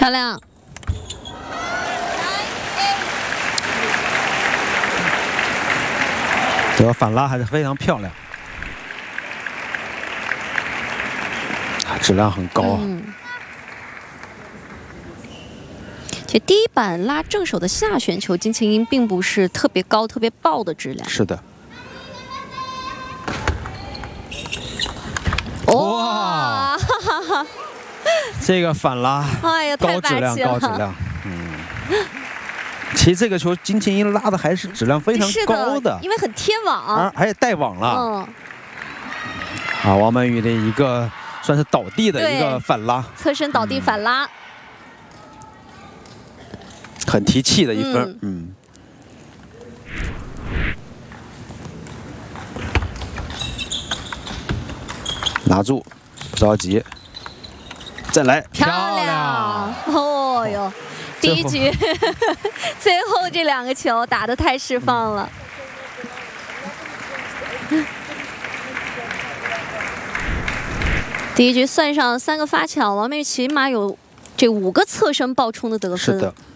漂亮。 这个反拉还是非常漂亮，质量很高啊。 其实第一板拉正手的下旋球，金琴英并不是特别高、特别爆的质量。 是的。 哇！ 这个反拉， 哎呀， 高质量，高质量。其实这个球金琴英拉的还是质量非常高的， 因为很贴网， 还带网了。王曼玉的一个算是倒地的一个反拉， 侧身倒地反拉， 很提气的一分。拿住，不着急，再来， 漂亮！哦哟，第一局最后这2个球打得太释放了。第一局算上3个发巧，王曼玉起码有这5个侧身爆冲的得分。 是的。